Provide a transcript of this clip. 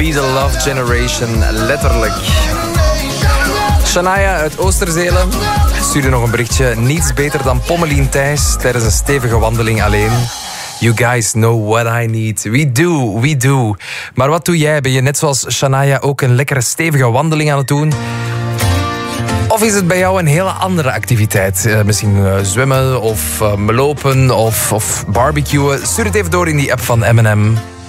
Be the Love Generation, letterlijk. Shania uit Oosterzelen stuurde nog een berichtje. Niets beter dan Pommelien Thijs tijdens een stevige wandeling alleen. You guys know what I need. We do. Maar wat doe jij? Ben je net zoals Shania ook een lekkere stevige wandeling aan het doen? Of is het bij jou een hele andere activiteit? Misschien zwemmen of lopen of barbecuen? Stuur het even door in die app van M&M.